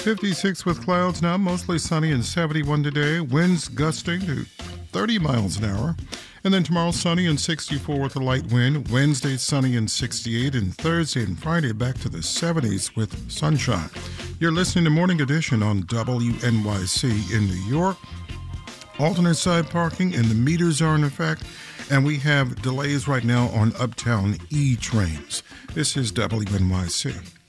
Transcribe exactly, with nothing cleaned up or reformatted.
fifty-six with clouds now, mostly sunny and seventy-one today. Winds gusting to thirty miles an hour. And then tomorrow, sunny and sixty-four with a light wind. Wednesday, sunny and sixty-eight. And Thursday and Friday, back to the seventies with sunshine. You're listening to Morning Edition on W N Y C in New York. Alternate side parking and the meters are in effect. And we have delays right now on Uptown E trains. This is W N Y C.